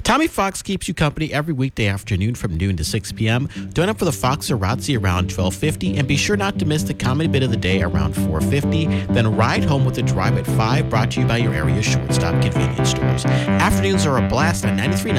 Tommy Fox keeps you company every weekday afternoon from noon to 6 p.m. Join up for the Foxerazzi around 12:50, and be sure not to miss the comedy bit of the day around 4:50. Then ride home with a drive at 5, brought to you by your area shortstop convenience stores. Afternoons are a blast on 93.9